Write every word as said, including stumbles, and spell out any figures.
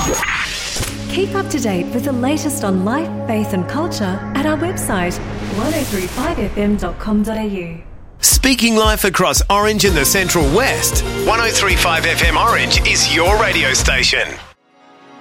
Keep up to date with the latest on life, faith and culture at our website, ten thirty-five f m dot com dot a u. Speaking life across Orange and the Central West, ten thirty-five F M Orange is your radio station.